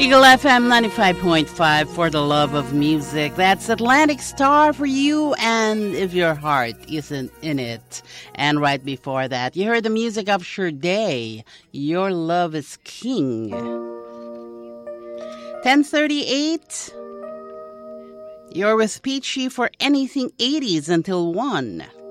Eagle FM 95.5 for the love of music. That's Atlantic Star for you, and if your heart isn't in it. And right before that, you heard the music of Sade, Your Love is King. 10:38. You're with Peachy for anything 80s until 1.